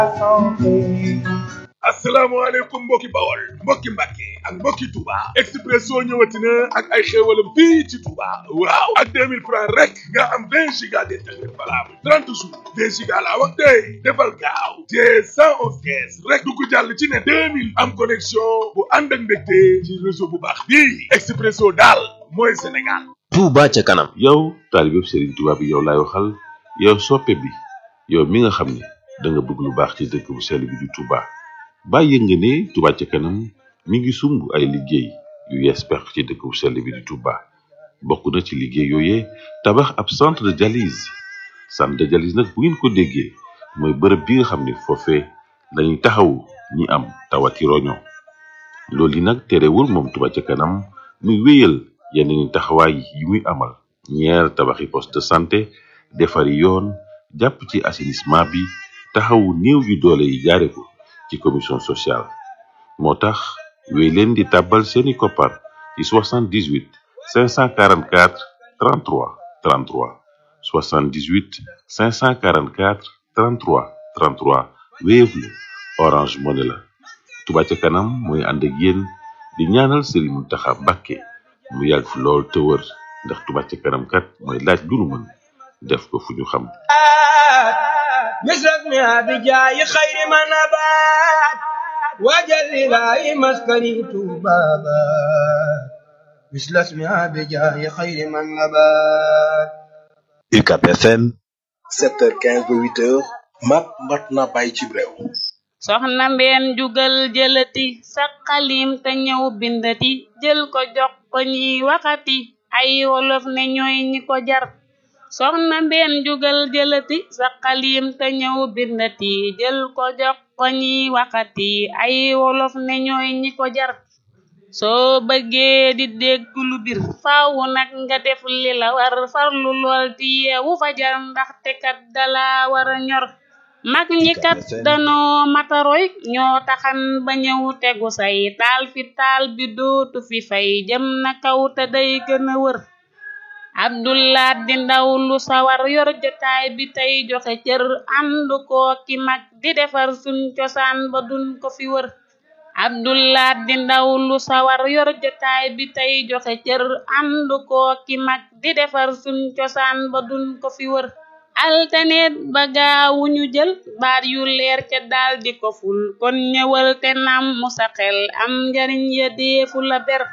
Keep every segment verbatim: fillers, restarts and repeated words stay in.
asalaamaaleykum mbokki Bawol mbokki Mbàkke ak mbokki Touba Expresso ñëwati na ak ay xéewalam fii ci Touba waaw ak deux mille francs rek nga am vingt giga d'internet valable trente jours vingt giga laa wax tey defal gaaw te cent onze caisse rek du ko jàll ci ne deux mille am connexion bu ànd ak mbégte ci réseau bu baax bii Expresso daal mooy Sénégal. Touba ca kanam. yow taalibe Serigne Touba bi yow laay waxal yow soppe bi yow mi nga xam ne da nga bëgg lu baax ci dëkk bu sell bi di Touba. bàyyi nga ne Touba ca kanam mi ngi sumb ay liggéey yu yees pex ci dëkk bu sell bi di Touba bokk na ci liggéey yooyee tabax ab centre de dialyse centre de dialyse nag bu ngeen ko déggee mooy bërëb bi nga xam ne foofee lañuy taxawu ñi am tawati roño loolu yi nag terewul moom Touba ca kanam muy wéyal yeneen taxawaay yi muy amal ñeer tabaxi poste de santé defari yoon jàpp ci assainissement bi taxawu néew yu doole yi jaare ko ci commission sociale moo tax wéy leen di tàbbal seeni koppar ci soixante-dix-huit cinq cent quarante-quatre trente-trois trente-trois soixante-dix-huit cinq cent quarante-quatre trente-trois trente-trois Wave la Orange Money la Touba ca kanam mooy ànd ak yéen di ñaanal Serigne Mountakha Mbacké mu yàgg fi lool te wër ndax Touba ca kanam kat mooy laaj lu nu mën def ko fu ñu xam مثلنا بجاي خير ما نبات وجل لا مسكني بابا مثل اسمها بجاي خير ما نبات U C A P F M sept heures quinze ba huit heures mat mat na bàyyi ci réew soxna mbeen jugal jëlati sa xalim te ñëw bindati jël ko jox ko ñi waxati ay wolof ne ñooy ñi ko jar soxna mbeen jugal jëlati sa xalim te ñëw bindati jël ko jox ko ñi waxati ay wolof ne ñooy ñi ko jar soo bëggee di dégg lu bir faaw nag nga def li la war farlu lool di yeewu fajar ndaxte kat dala war a ñor mag ñi kat danoo mataroy ñoo taxan ba ñëw tegu say taal fi taal bi dootu fi fay jëm na kaw te day gën a wër Abdullah di ndaw lu sawar yor jotaay bi tey joxe cër ànd ko ki mag di defar suñ cosaan ba duñ ko fi wër Abdullah di ndaw lu sawar yor jotaay bi tey joxe cër ànd ko ki mag di defar suñ cosaan ba duñ ko fi wër altaneet ba gaawu ñu jël baat yu leer ca daal di ko ful kon ñëwal te nam mu sa xel am njariñ ya deefu la ber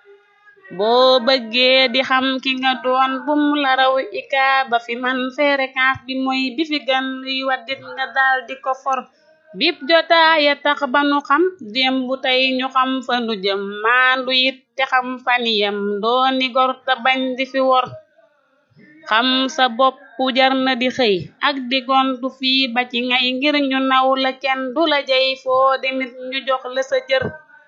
boo bëggee di xam ki nga doon bum la raw ika ba fi man fréquence bi mooy bi fi gan luy waddit nga daal di ko for bip jotaaya tax ba nu xam démb tey ñu xam fa nu jëm maandu it te xam faniyam dooni gor te bañ di fi wor xam sa bopp jar na di xëy ak di gontu fii ba ci ngay ngir ñu naw la kenn du la jey foo demit ñu jox la sa cër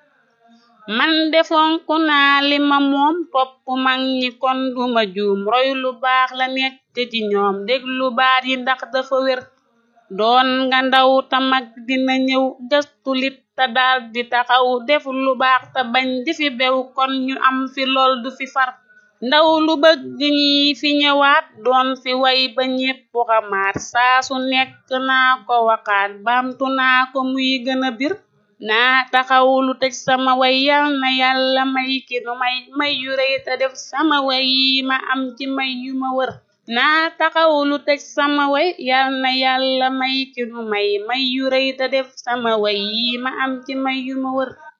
man defonku naa li ma moom topp mag ñi kon duma juum roy lu baax la nekk ci ñoom déglu baat yi ndax dafa wér doon nga ndaw ta mag dina ñëw gëstu lit te daal di taxaw def lu baax te bañ di fi bew kon ñu am fi lool du fi far ndaw lu bëgg ñi fi ñëwaat doon fi way ba ñépp xamaat saa su nekk naa ko waxaat baamtu naa ko muy gën a bir naa taxaw lu tëj sama way yal na yàlla may ki nu may may yu rëy te def sama way yi ma am ci may yu ma wër naa taxaw lu tëj sama way yal na yàlla may ki nu may may yu rëy te def sama way yi ma am ci may yu ma wër